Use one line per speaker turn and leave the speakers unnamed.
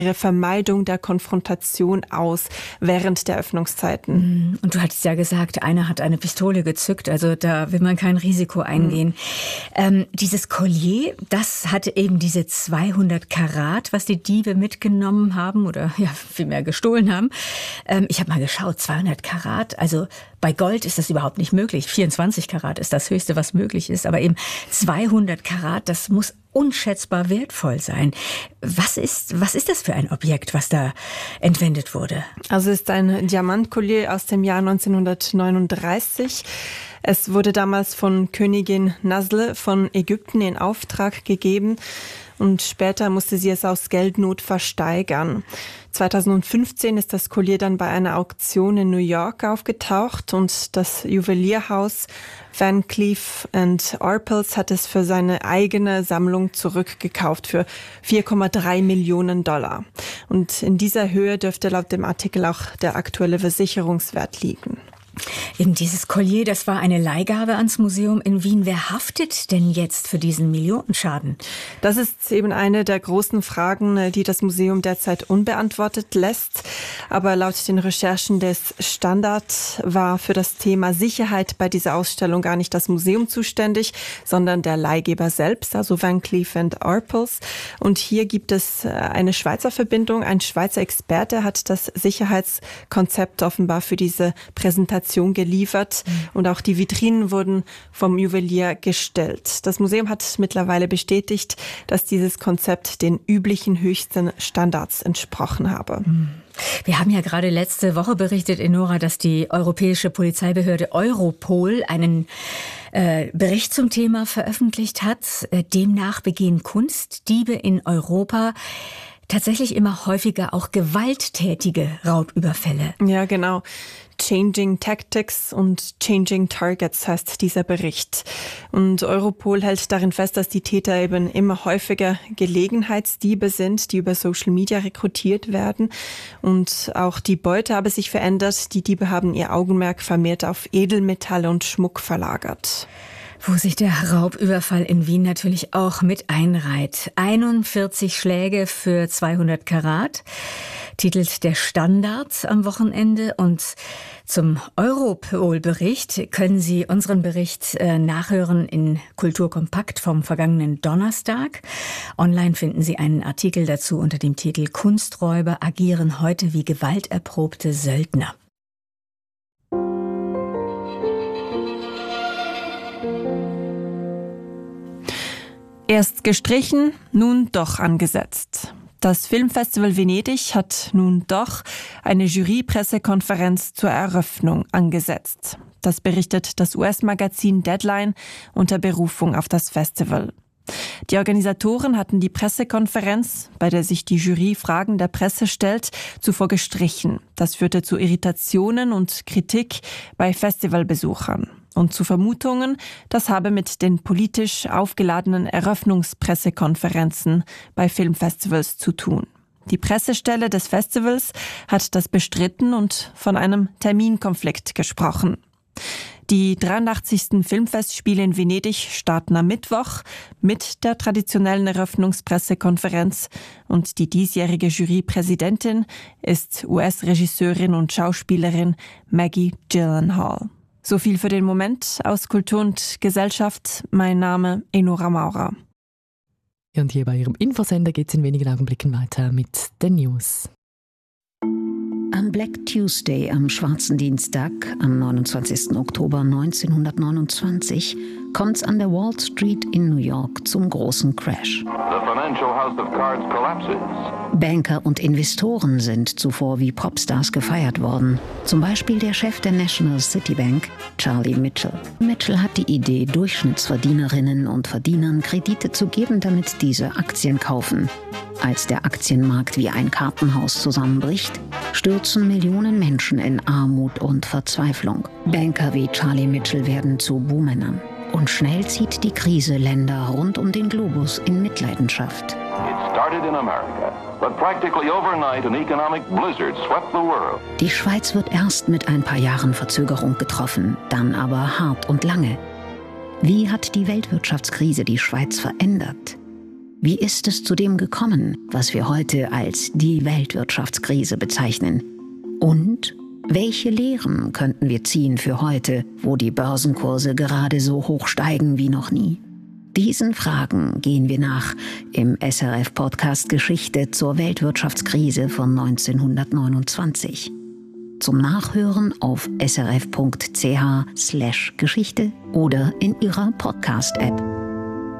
ihre Vermeidung der Konfrontation aus während der Öffnungszeiten.
Und du hattest ja gesagt, einer hat eine Pistole gezückt, also da will man kein Risiko eingehen. Dieses Collier, das hatte eben diese 200 Karat, was die Diebe mitgenommen haben oder ja vielmehr gestohlen haben. Ich habe mal geschaut, 200 Karat, also bei Gold ist das überhaupt nicht möglich. 24 Karat ist das Höchste, was möglich ist, aber eben 200 Karat, das muss unschätzbar wertvoll sein. Was ist das für ein Objekt, was da entwendet wurde?
Also es ist ein Diamantkollier aus dem Jahr 1939. Es wurde damals von Königin Nasle von Ägypten in Auftrag gegeben und später musste sie es aus Geldnot versteigern. 2015 ist das Collier dann bei einer Auktion in New York aufgetaucht und das Juwelierhaus Van Cleef & Arpels hat es für seine eigene Sammlung zurückgekauft für $4,3 Millionen. Und in dieser Höhe dürfte laut dem Artikel auch der aktuelle Versicherungswert liegen.
Eben dieses Collier, das war eine Leihgabe ans Museum in Wien. Wer haftet denn jetzt für diesen Millionenschaden?
Das ist eben eine der großen Fragen, die das Museum derzeit unbeantwortet lässt. Aber laut den Recherchen des Standard war für das Thema Sicherheit bei dieser Ausstellung gar nicht das Museum zuständig, sondern der Leihgeber selbst, also Van Cleef & Arpels. Und hier gibt es eine Schweizer Verbindung. Ein Schweizer Experte hat das Sicherheitskonzept offenbar für diese Präsentation geliefert und auch die Vitrinen wurden vom Juwelier gestellt. Das Museum hat mittlerweile bestätigt, dass dieses Konzept den üblichen höchsten Standards entsprochen habe.
Wir haben ja gerade letzte Woche berichtet, Enora, dass die europäische Polizeibehörde Europol einen Bericht zum Thema veröffentlicht hat. Demnach begehen Kunstdiebe in Europa tatsächlich immer häufiger auch gewalttätige Raubüberfälle.
Ja, genau. Changing Tactics und Changing Targets heißt dieser Bericht. Und Europol hält darin fest, dass die Täter eben immer häufiger Gelegenheitsdiebe sind, die über Social Media rekrutiert werden. Und auch die Beute habe sich verändert. Die Diebe haben ihr Augenmerk vermehrt auf Edelmetalle und Schmuck verlagert.
Wo sich der Raubüberfall in Wien natürlich auch mit einreiht. 41 Schläge für 200 Karat, titelt der Standard am Wochenende. Und zum Europol-Bericht können Sie unseren Bericht nachhören in Kulturkompakt vom vergangenen Donnerstag. Online finden Sie einen Artikel dazu unter dem Titel Kunsträuber agieren heute wie gewalterprobte Söldner.
Erst gestrichen, nun doch angesetzt. Das Filmfestival Venedig hat nun doch eine Jurypressekonferenz zur Eröffnung angesetzt. Das berichtet das US-Magazin Deadline unter Berufung auf das Festival. Die Organisatoren hatten die Pressekonferenz, bei der sich die Jury Fragen der Presse stellt, zuvor gestrichen. Das führte zu Irritationen und Kritik bei Festivalbesuchern und zu Vermutungen, das habe mit den politisch aufgeladenen Eröffnungspressekonferenzen bei Filmfestivals zu tun. Die Pressestelle des Festivals hat das bestritten und von einem Terminkonflikt gesprochen. Die 83. Filmfestspiele in Venedig starten am Mittwoch mit der traditionellen Eröffnungspressekonferenz und die diesjährige Jurypräsidentin ist US-Regisseurin und Schauspielerin Maggie Gyllenhaal. So viel für den Moment aus Kultur und Gesellschaft. Mein Name Enora Maurer.
Und hier bei Ihrem Infosender geht es in wenigen Augenblicken weiter mit den News.
Am Black Tuesday, am Schwarzen Dienstag, am 29. Oktober 1929, kommt es an der Wall Street in New York zum großen Crash.
The financial house of cards collapses.
Banker und Investoren sind zuvor wie Popstars gefeiert worden. Zum Beispiel der Chef der National City Bank, Charlie Mitchell. Mitchell hat die Idee, Durchschnittsverdienerinnen und Verdienern Kredite zu geben, damit diese Aktien kaufen. Als der Aktienmarkt wie ein Kartenhaus zusammenbricht, stürzen Millionen Menschen in Armut und Verzweiflung. Banker wie Charlie Mitchell werden zu Buhmännern. Und schnell zieht die Krise Länder rund um den Globus in Mitleidenschaft.
It started in America, but practically overnight an economic blizzard swept the world.
Die Schweiz wird erst mit ein paar Jahren Verzögerung getroffen, dann aber hart und lange. Wie hat die Weltwirtschaftskrise die Schweiz verändert? Wie ist es zu dem gekommen, was wir heute als die Weltwirtschaftskrise bezeichnen? Und welche Lehren könnten wir ziehen für heute, wo die Börsenkurse gerade so hoch steigen wie noch nie? Diesen Fragen gehen wir nach im SRF-Podcast Geschichte zur Weltwirtschaftskrise von 1929. Zum Nachhören auf srf.ch/Geschichte oder in Ihrer Podcast-App.